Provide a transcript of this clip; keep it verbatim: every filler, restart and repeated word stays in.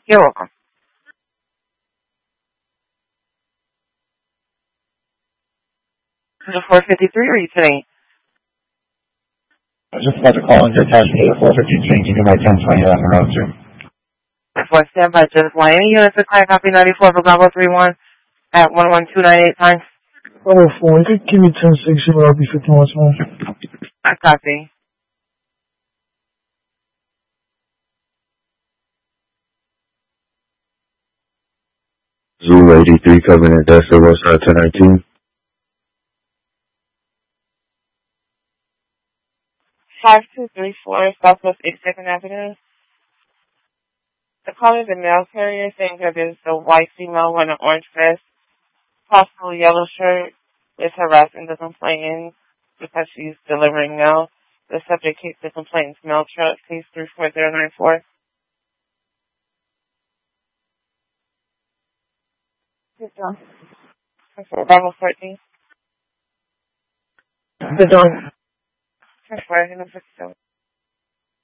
You're welcome. The four fifty-three, are you today? I was just about to call and get attached to the four fifty-three. Give me my ten twenty on the road, too. For standby, just line. Any units with client copy ninety-four for Bravo three one at one one two nine eight times? Bravo four, you could give me ten six, you will be fifty-one small. I copy. Zoo eighty-three Covenant Desert, Westside ten nineteen. five two three four Southwest eighty-second Avenue. The call is a mail carrier saying that there's a white female wearing an orange vest, possible yellow shirt, is harassing the complainant because she's delivering mail. The subject keeps the complainant's mail truck, case three four zero nine four. Good job. Bravo fourteen. Good done. That's right,